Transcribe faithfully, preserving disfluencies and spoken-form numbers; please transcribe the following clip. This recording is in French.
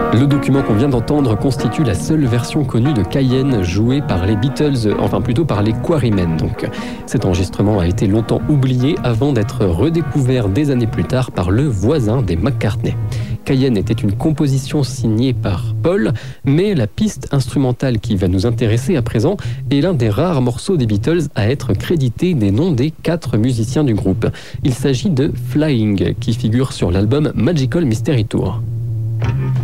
Le document qu'on vient d'entendre constitue la seule version connue de Cayenne jouée par les Beatles, enfin plutôt par les Quarrymen. Donc, cet enregistrement a été longtemps oublié avant d'être redécouvert des années plus tard par le voisin des McCartney. Cayenne était une composition signée par Paul, mais la piste instrumentale qui va nous intéresser à présent est l'un des rares morceaux des Beatles à être crédité des noms des quatre musiciens du groupe. Il s'agit de Flying, qui figure sur l'album Magical Mystery Tour.